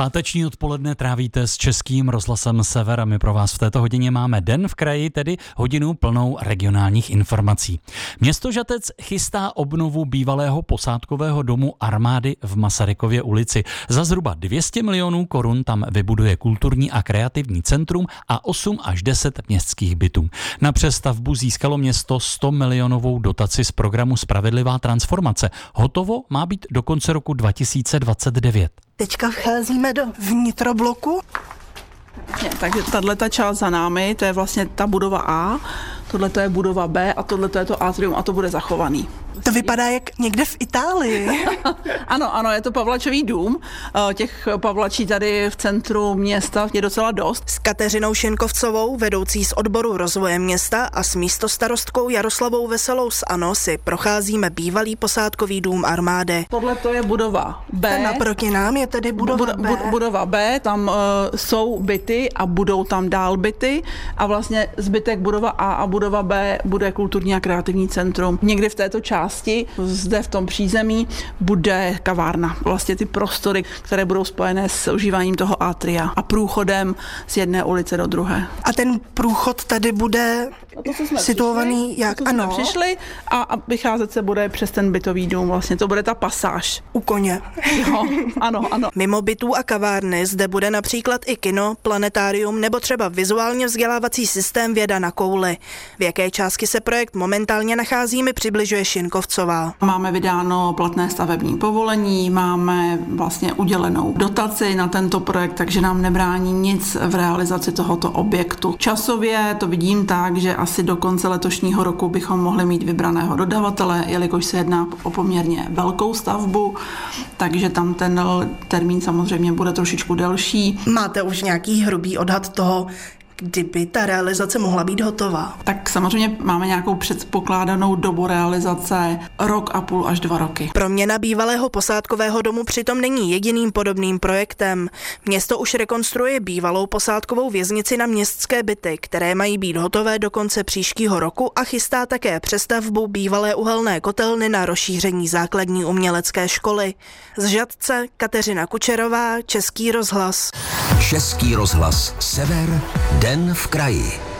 Páteční odpoledne trávíte s Českým rozhlasem Sever a my pro vás v této hodině máme Den v kraji, tedy hodinu plnou regionálních informací. Město Žatec chystá obnovu bývalého posádkového domu armády v Masarykově ulici. Za zhruba 200 milionů korun tam vybuduje kulturní a kreativní centrum a 8 až 10 městských bytů. Na přestavbu získalo město 100 milionovou dotaci z programu Spravedlivá transformace. Hotovo má být do konce roku 2029. Teďka vcházíme do vnitrobloku. Takže tato část za námi, to je vlastně ta budova A, tohle je budova B a tohle je to atrium a to bude zachovaný. To vypadá jak někde v Itálii. Ano, je to Pavlačový dům. Těch Pavlačí tady v centru města je docela dost. S Kateřinou Šinkovcovou, vedoucí z odboru rozvoje města, a s místostarostkou Jaroslavou Veselou z ANO si procházíme bývalý posádkový dům armády. Tohle to je budova B. A naproti nám je tedy budova B. Budova B, tam jsou byty a budou tam dál byty a vlastně zbytek budova A a budova B bude kulturní a kreativní centrum. Někdy v této části, zde v tom přízemí, bude kavárna. Vlastně ty prostory, které budou spojené s užíváním toho atria a průchodem z jedné ulice do druhé. A ten průchod tady bude situovaný jak? Ano. Přišli a vycházet se bude přes ten bytový dům. Vlastně to bude ta pasáž. U koně. Jo, ano. Mimo bytů a kavárny zde bude například i kino, planetárium nebo třeba vizuálně vzdělávací systém Věda na kouli. V jaké části se projekt momentálně nachází, mi přibližuje Šinkovcová. Máme vydáno platné stavební povolení, máme vlastně udělenou dotaci na tento projekt, takže nám nebrání nic v realizaci tohoto objektu. Časově to vidím tak, že asi do konce letošního roku bychom mohli mít vybraného dodavatele, jelikož se jedná o poměrně velkou stavbu, takže tam ten termín samozřejmě bude trošičku delší. Máte už nějaký hrubý odhad toho, kdyby ta realizace mohla být hotová? Tak samozřejmě máme nějakou předpokládanou dobu realizace 1,5 až 2 roky. Proměna bývalého posádkového domu přitom není jediným podobným projektem. Město už rekonstruuje bývalou posádkovou věznici na městské byty, které mají být hotové do konce příštího roku, a chystá také přestavbu bývalé uhelné kotelny na rozšíření základní umělecké školy. Z Žatce Kateřina Kučerová, Český rozhlas. Český rozhlas Sever, Den v kraji.